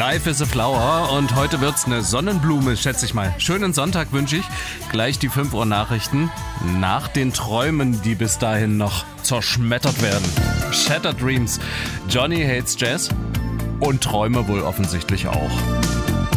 Life is a Flower und heute wird's eine Sonnenblume, schätze ich mal. Schönen Sonntag wünsche ich. Gleich die 5 Uhr Nachrichten nach den Träumen, die bis dahin noch zerschmettert werden. Shattered Dreams, Johnny Hates Jazz und Träume wohl offensichtlich auch.